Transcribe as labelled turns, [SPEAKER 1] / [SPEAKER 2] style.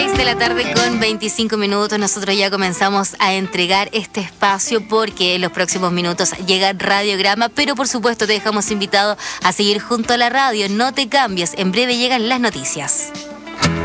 [SPEAKER 1] 6 de la tarde con 25 minutos. Nosotros ya comenzamos a entregar este espacio porque en los próximos minutos llega Radiograma, pero por supuesto te dejamos invitado a seguir junto a la radio. No te cambies, en breve llegan las noticias.